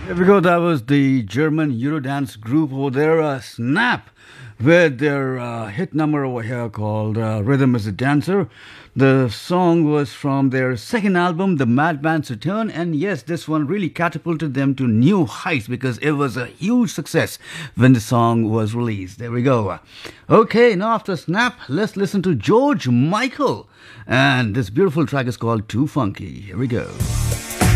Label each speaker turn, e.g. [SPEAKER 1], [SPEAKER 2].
[SPEAKER 1] There we go. That was the German Eurodance group over there, Snap, with their hit number over here called Rhythm is a Dancer. The song was from their second album, The Madman's Return, and yes, this one really catapulted them to new heights because it was a huge success when the song was released. There we go. Okay, now after Snap, let's listen to George Michael, and this beautiful track is called Too Funky. Here we go.